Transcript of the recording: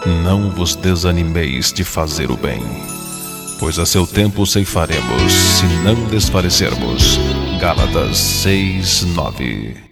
não vos desanimeis de fazer o bem, pois a seu tempo ceifaremos, se não desfalecermos. Gálatas 6:9.